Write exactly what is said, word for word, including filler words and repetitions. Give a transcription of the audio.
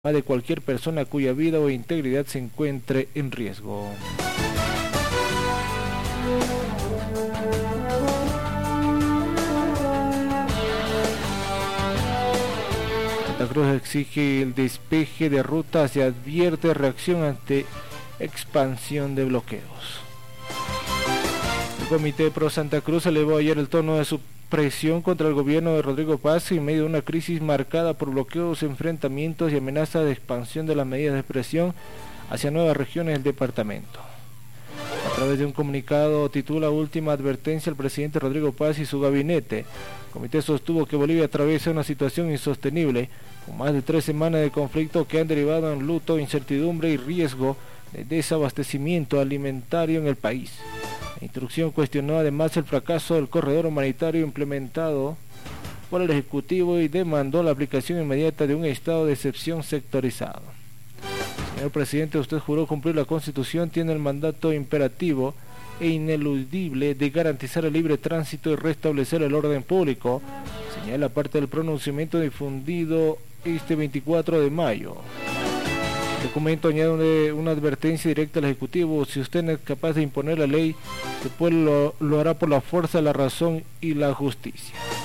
de cualquier persona cuya vida o integridad se encuentre en riesgo. Santa Cruz exige el despeje de rutas y advierte reacción ante expansión de bloqueos. El Comité Pro Santa Cruz elevó ayer el tono de su presión contra el gobierno de Rodrigo Paz en medio de una crisis marcada por bloqueos, enfrentamientos y amenazas de expansión de las medidas de presión hacia nuevas regiones del departamento. A través de un comunicado titula Última advertencia al presidente Rodrigo Paz y su gabinete. El comité sostuvo que Bolivia atraviesa una situación insostenible, con más de tres semanas de conflicto que han derivado en luto, incertidumbre y riesgo de desabastecimiento alimentario en el país. La instrucción cuestionó además el fracaso del corredor humanitario implementado por el Ejecutivo y demandó la aplicación inmediata de un estado de excepción sectorizado. Señor presidente, usted juró cumplir la Constitución, tiene el mandato imperativo e ineludible de garantizar el libre tránsito y restablecer el orden público, señala parte del pronunciamiento difundido este veinticuatro de mayo. El documento añade una advertencia directa al Ejecutivo: si usted no es capaz de imponer la ley, el pueblo lo, lo hará por la fuerza, la razón y la justicia.